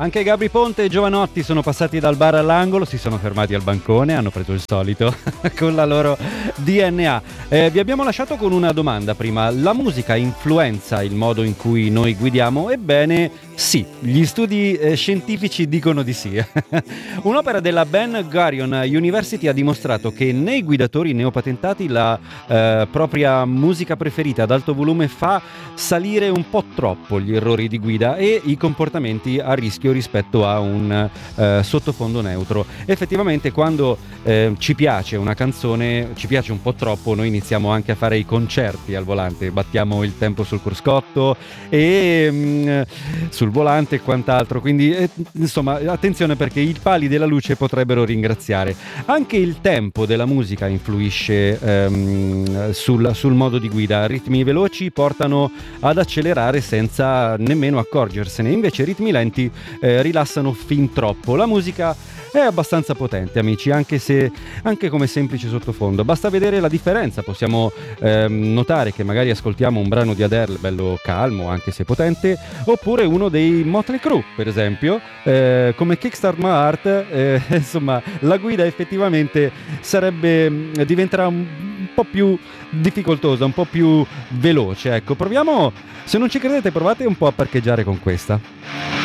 Anche Gabri Ponte e Giovanotti sono passati dal bar all'angolo, si sono fermati al bancone, hanno preso il solito con la loro DNA. Vi abbiamo lasciato con una domanda prima: la musica influenza il modo in cui noi guidiamo? Ebbene sì, gli studi scientifici dicono di sì. Un'opera della Ben Gurion University ha dimostrato che nei guidatori neopatentati la propria musica preferita ad alto volume fa salire un po' troppo gli errori di guida e i comportamenti a rischio rispetto a un sottofondo neutro. Effettivamente quando ci piace una canzone, ci piace un po' troppo, noi iniziamo anche a fare i concerti al volante, battiamo il tempo sul cruscotto e sul volante e quant'altro, quindi insomma attenzione, perché i pali della luce potrebbero ringraziare. Anche il tempo della musica influisce sul modo di guida. Ritmi veloci portano ad accelerare senza nemmeno accorgersene, invece ritmi lenti rilassano fin troppo. La musica è abbastanza potente, amici, anche come semplice sottofondo. Basta vedere la differenza. Possiamo notare che magari ascoltiamo un brano di Adele bello calmo, anche se potente, oppure uno dei Motley Crue, per esempio, come Kickstart My Heart. Insomma, la guida effettivamente diventerà un po' più difficoltosa, un po' più veloce. Ecco, proviamo, se non ci credete, provate un po' a parcheggiare con questa.